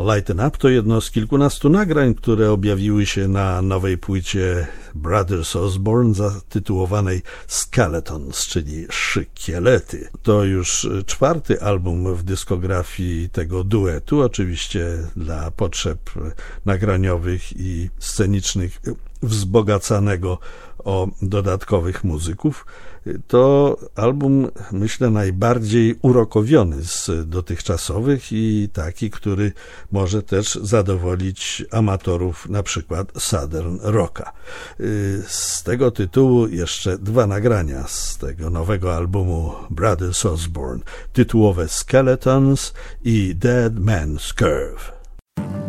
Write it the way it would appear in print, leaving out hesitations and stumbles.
Lighten Up to jedno z kilkunastu nagrań, które objawiły się na nowej płycie Brothers Osborne zatytułowanej Skeletons, czyli Szkielety. To już czwarty album w dyskografii tego duetu, oczywiście dla potrzeb nagraniowych i scenicznych wzbogacanego o dodatkowych muzyków. To album, myślę, najbardziej urokowiony z dotychczasowych i taki, który może też zadowolić amatorów na przykład Southern Rocka. Z tego tytułu jeszcze dwa nagrania z tego nowego albumu Brothers Osborne, tytułowe Skeletons i Dead Man's Curve.